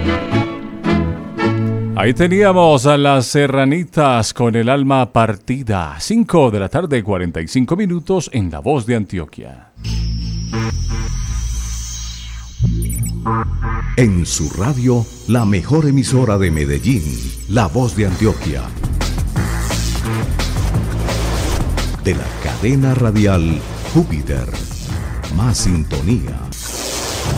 Ahí teníamos a las Serranitas con el alma partida. 5 de la tarde, 45 minutos en La Voz de Antioquia. En su radio, la mejor emisora de Medellín, La Voz de Antioquia. De la cadena radial Júpiter. Más sintonía.